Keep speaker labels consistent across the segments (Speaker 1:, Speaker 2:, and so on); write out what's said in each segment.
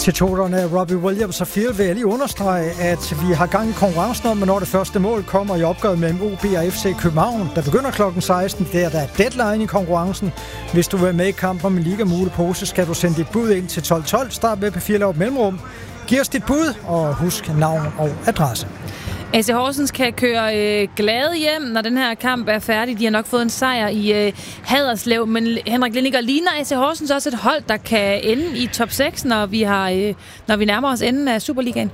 Speaker 1: Kommentatorerne Robbie Williams og Phil vil lige understrege, at vi har gang i konkurrencen om, når det første mål kommer i opgøret mellem OB og FC København, der begynder kl. 16. Der er deadline i konkurrencen. Hvis du vil være med i kampen om en ligamule-pose, skal du sende dit bud ind til 1212. Start med P4 Lav Mellemrum. Giv os dit bud, og husk navn og adresse.
Speaker 2: AC Horsens kan køre glade hjem, når den her kamp er færdig. De har nok fået en sejr i Haderslev, men Henrik Lindiger, ligner AC Horsens også et hold, der kan ende i top 6, når vi nærmer os enden af Superligaen?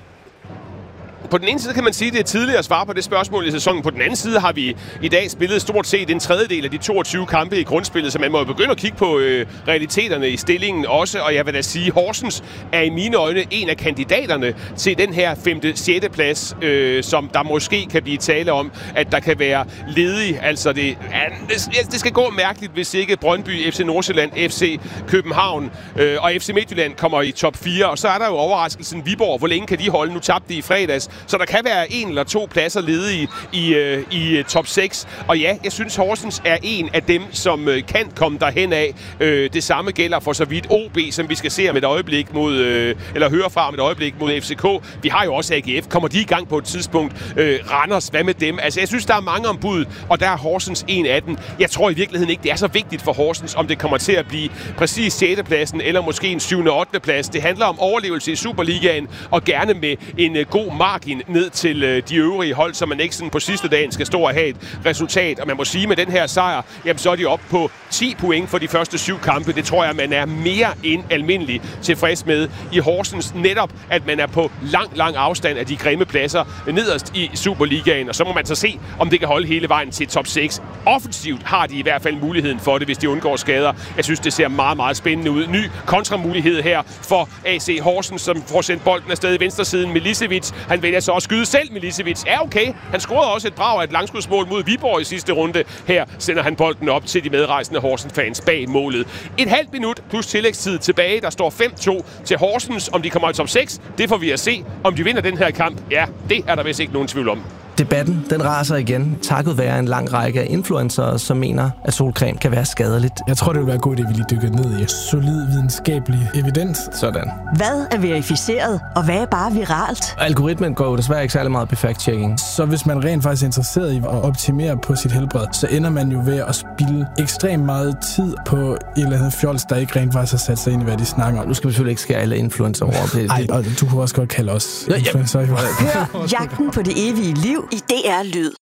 Speaker 3: På den ene side kan man sige, at det er tidligere at svare på det spørgsmål i sæsonen. På den anden side har vi i dag spillet stort set en tredjedel af de 22 kampe i grundspillet, så man må jo begynde at kigge på realiteterne i stillingen også. Og jeg vil da sige, at Horsens er i mine øjne en af kandidaterne til den her 5. 6. plads, som der måske kan blive tale om, at der kan være ledig. Altså det skal gå mærkeligt, hvis ikke Brøndby, FC Nordsjælland, FC København og FC Midtjylland kommer i top 4. Og så er der jo overraskelsen Viborg. Hvor længe kan de holde? Nu tabte de i fredags. Så der kan være 1 eller 2 pladser ledige i top 6. Og ja, jeg synes, Horsens er en af dem, som kan komme derhen af. Det samme gælder for så vidt OB, som vi skal se om et øjeblik mod, eller høre fra om et øjeblik mod FCK. Vi har jo også AGF. Kommer de i gang på et tidspunkt? Randers, hvad med dem? Altså, jeg synes, der er mange om budet, og der er Horsens en af dem. Jeg tror i virkeligheden ikke, det er så vigtigt for Horsens, om det kommer til at blive præcis 6. pladsen, eller måske en 7. og 8. plads. Det handler om overlevelse i Superligaen, og gerne med en god margin ned til de øvrige hold, så man ikke sådan på sidste dagen skal stå og have et resultat. Og man må sige, med den her sejr, jamen så er de oppe på 10 point for de første 7 kampe. Det tror jeg, man er mere end almindelig tilfreds med i Horsens. Netop, at man er på lang afstand af de grimme pladser nederst i Superligaen. Og så må man så se, om det kan holde hele vejen til top 6. Offensivt har de i hvert fald muligheden for det, hvis de undgår skader. Jeg synes, det ser meget, meget spændende ud. Ny kontramulighed her for AC Horsens, som får sendt bolden afsted i venstresiden. Milicevic, han vælger så at skyde selv. Milicevic er okay. Han scorede også et brag af et langskudsmål mod Viborg i sidste runde. Her sender han bolden op til de medrejsende Horsens-fans bag målet. Et halvt minut plus tillægstid tilbage. Der står 5-2 til Horsens. Om de kommer i top 6, det får vi at se. Om de vinder den her kamp, ja, det er der vist ikke nogen tvivl om.
Speaker 4: Debatten, den raser igen, takket være en lang række af influencere, som mener, at solcreme kan være skadeligt.
Speaker 5: Jeg tror, det vil være godt, at vi lige dykker ned i solid videnskabelig evidens.
Speaker 4: Sådan.
Speaker 6: Hvad er verificeret, og hvad er bare viralt?
Speaker 4: Algoritmen går jo desværre ikke særlig meget på fact-checking.
Speaker 5: Så hvis man rent faktisk er interesseret i at optimere på sit helbred, så ender man jo ved at spilde ekstremt meget tid på et eller andet fjols, der ikke rent faktisk har sat sig ind i, hvad de snakker om.
Speaker 4: Nu skal vi selvfølgelig ikke skære alle influencer over.
Speaker 5: Ej, og du kunne også godt kalde os influencer.
Speaker 6: Hør Jagten på det evige liv i DR Lyd.